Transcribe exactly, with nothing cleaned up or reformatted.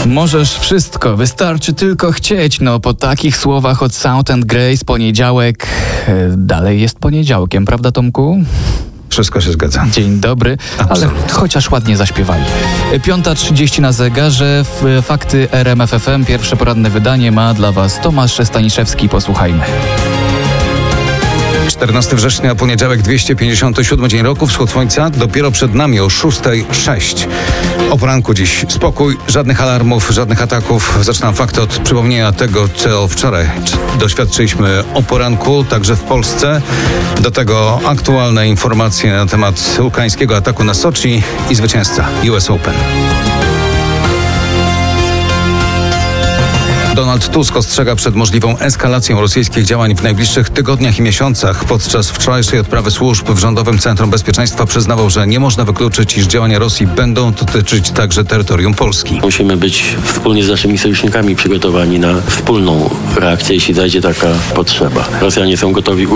Możesz wszystko, wystarczy tylko chcieć. No po takich słowach od Sound and Grace poniedziałek e, dalej jest poniedziałkiem, prawda Tomku? Wszystko się zgadza. Dzień dobry, Absolutnie. ale chociaż ładnie zaśpiewali. piąta trzydzieści na zegarze, w Fakty R M F F M, pierwsze poranne wydanie ma dla Was Tomasz Staniszewski. Posłuchajmy. czternastego września, poniedziałek, dwieście pięćdziesiąty siódmy dzień roku, wschód słońca, dopiero przed nami o szósta sześć. O poranku dziś spokój, żadnych alarmów, żadnych ataków. Zaczynam fakty od przypomnienia tego, co wczoraj doświadczyliśmy o poranku, także w Polsce. Do tego aktualne informacje na temat ukraińskiego ataku na Soczi i zwycięzca U S Open. Donald Tusk ostrzega przed możliwą eskalacją rosyjskich działań w najbliższych tygodniach i miesiącach. Podczas wczorajszej odprawy służb w Rządowym Centrum Bezpieczeństwa przyznawał, że nie można wykluczyć, iż działania Rosji będą dotyczyć także terytorium Polski. Musimy być wspólnie z naszymi sojusznikami przygotowani na wspólną reakcję, jeśli zajdzie taka potrzeba. Rosjanie są gotowi